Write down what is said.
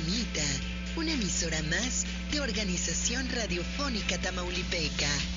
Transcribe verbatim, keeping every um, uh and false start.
Dinamita, una emisora más de Organización Radiofónica Tamaulipeca.